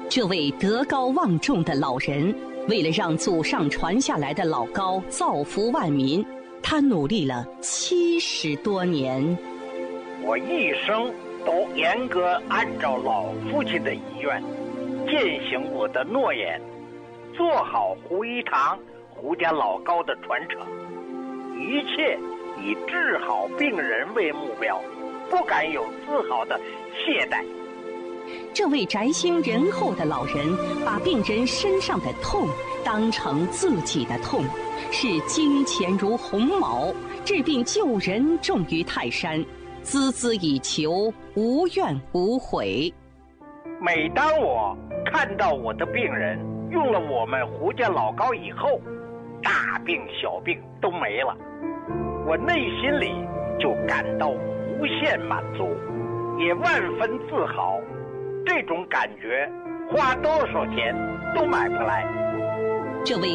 这位德高望重的老人，为了让祖上传下来的老高造福万民，他努力了70多年。 我一生都严格按照老父亲的遗愿，践行我的诺言，做好胡一堂、胡家老高的传承，一切以治好病人为目标，不敢有丝毫的懈怠。 这位宅心仁厚的老人，把病人身上的痛当成自己的痛，视金钱如鸿毛，治病救人重于泰山，孜孜以求，无怨无悔。 每当我看到我的病人用了我们胡家老高以后，大病小病都没了，我内心里就感到无限满足，也万分自豪。这种感觉花多少钱都买不来。 这位